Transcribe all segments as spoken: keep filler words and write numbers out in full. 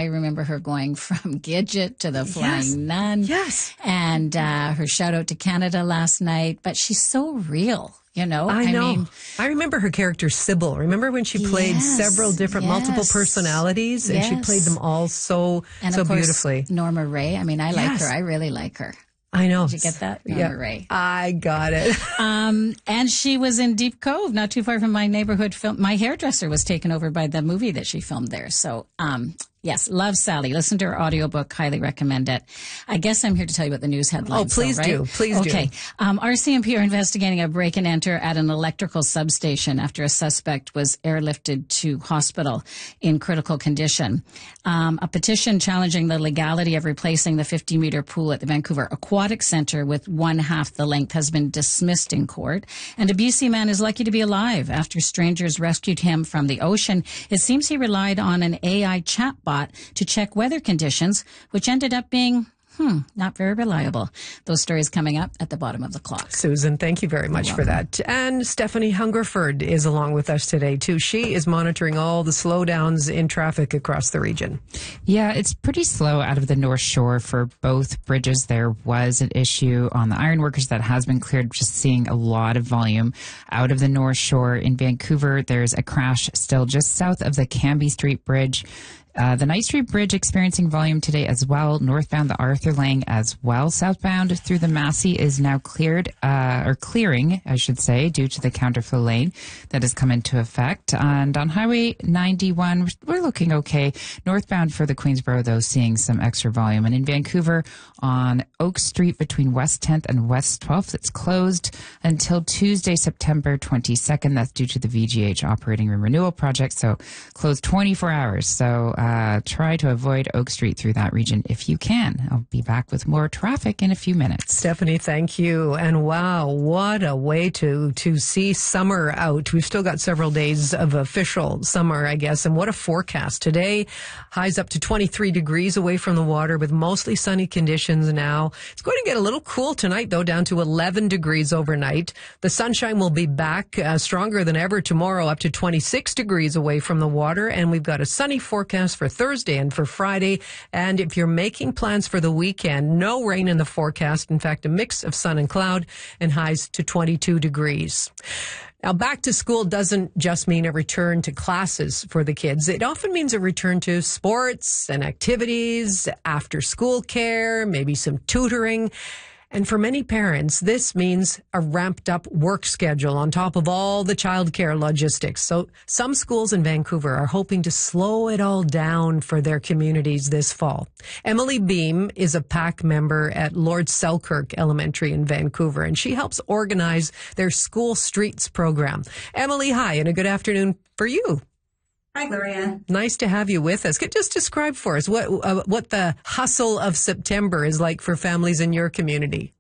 I remember her going from Gidget to the Flying Yes. Nun. Yes. And uh, her shout out to Canada last night. But she's so real, you know? I know. I, mean, I remember her character Sybil. Remember when she played Yes, several different, yes, multiple personalities, and she yes. played them all so and so of course, beautifully. Norma Ray. I mean, I like Yes. her. I really like her. I know. Did you get that? Norma Yeah, Ray. I got it. Um, and she was in Deep Cove, not too far from my neighborhood film. My hairdresser was taken over by the movie that she filmed there. So, um, yes, love Sally. Listen to her audiobook. Highly recommend it. I guess I'm here to tell you about the news headlines. Oh, please though, right? do. Please do. Okay. Um, R C M P are investigating a break and enter at an electrical substation after a suspect was airlifted to hospital in critical condition. Um, a petition challenging the legality of replacing the fifty meter pool at the Vancouver Aquatic Center with one half the length has been dismissed in court. And a B C man is lucky to be alive after strangers rescued him from the ocean. It seems he relied on an A I chatbot to check weather conditions, which ended up being Hmm, not very reliable. Those stories coming up at the bottom of the clock. Susan, thank you very much for that. And Stephanie Hungerford is along with us today, too. She is monitoring all the slowdowns in traffic across the region. Yeah, it's pretty slow out of the North Shore for both bridges. There was an issue on the Ironworkers that has been cleared, just seeing a lot of volume out of the North Shore. In Vancouver, there's a crash still just south of the Cambie Street Bridge. Uh, the Knight Street Bridge experiencing volume today as well. Northbound the Arthur Lang as well. Southbound through the Massey is now cleared, uh, or clearing, I should say, due to the counterflow lane that has come into effect. And on Highway ninety-one, we're looking okay. Northbound for the Queensboro, though, seeing some extra volume. And in Vancouver, on Oak Street between West tenth and West twelfth, it's closed until Tuesday, September twenty-second. That's due to the V G H operating room renewal project. So closed twenty-four hours. So, Uh, try to avoid Oak Street through that region if you can. I'll be back with more traffic in a few minutes. Stephanie, thank you. And wow, what a way to, to see summer out. We've still got several days of official summer, I guess. And what a forecast. Today, highs up to twenty-three degrees away from the water with mostly sunny conditions now. It's going to get a little cool tonight, though, down to eleven degrees overnight. The sunshine will be back uh, stronger than ever tomorrow, up to twenty-six degrees away from the water. And we've got a sunny forecast for Thursday and for Friday. And if you're making plans for the weekend, no rain in the forecast. In fact, a mix of sun and cloud, and highs to twenty-two degrees. Now, back to school doesn't just mean a return to classes for the kids. It often means a return to sports and activities, after school care, maybe some tutoring. And for many parents, this means a ramped up work schedule on top of all the childcare logistics. So some schools in Vancouver are hoping to slow it all down for their communities this fall. Emily Beam is a PAC member at Lord Selkirk Elementary in Vancouver, and she helps organize their School Streets program. Emily, hi, and a good afternoon for you. Hi, Gloria. Nice to have you with us. Could just describe for us what uh, what the hustle of September is like for families in your community.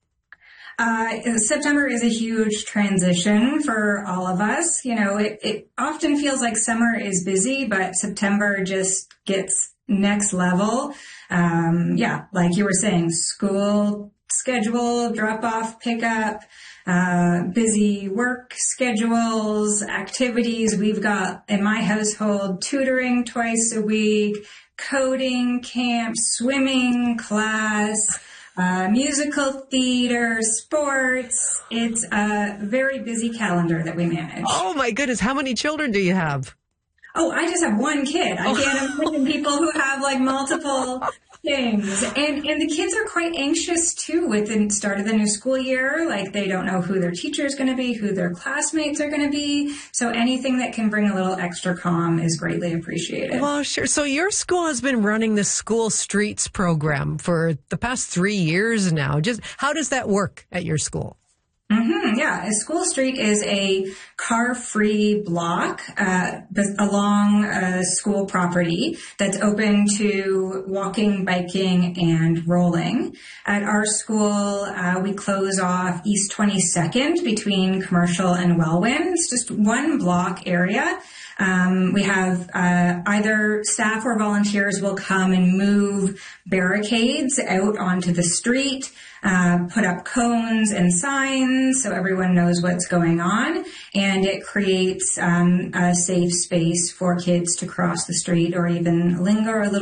Uh, September is a huge transition for all of us. You know, it, it often feels like summer is busy, but September just gets next level. Um, yeah, like you were saying, school schedule, drop off, pick up. Uh, busy work schedules, activities. We've got, in my household, tutoring twice a week, coding camp, swimming class, uh, musical theater, sports. It's a very busy calendar that we manage. Oh my goodness. How many children do you have? Oh, I just have one kid. I can't imagine people who have like multiple things. And and the kids are quite anxious too with the start of the new school year. Like they don't know who their teacher is going to be, who their classmates are going to be. So anything that can bring a little extra calm is greatly appreciated. Well, sure. So your school has been running the School Streets program for the past three years now. Just how does that work at your school? Mm-hmm, yeah, a School Street is a car-free block uh, along a school property that's open to walking, biking, and rolling. At our school, uh, we close off East twenty-second between Commercial and Welwyn. It's just one block area. Um, we have uh, either staff or volunteers will come and move barricades out onto the street, uh, put up cones and signs so everyone knows what's going on, and it creates um, a safe space for kids to cross the street or even linger a little